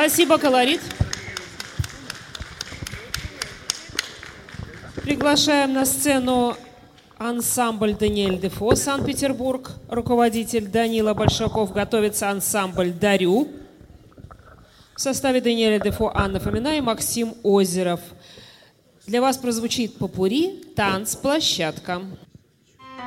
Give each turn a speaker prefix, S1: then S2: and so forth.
S1: Спасибо, колорит. Приглашаем на сцену ансамбль Даниэль Дефо, Санкт-Петербург. Руководитель Данила Большаков. Готовится ансамбль «Дарю». В составе Даниэля Дефо Анна Фомина и Максим Озеров. Для вас прозвучит попурри «Танцплощадка».